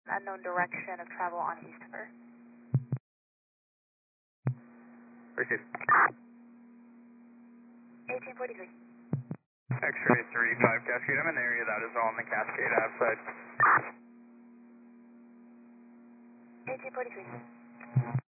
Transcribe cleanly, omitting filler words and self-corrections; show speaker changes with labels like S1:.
S1: unknown direction of travel on Eastover.
S2: Received.
S1: 1843.
S2: X-ray 35 Cascade. I'm in the area that is on the Cascade Ave side.
S1: 1843.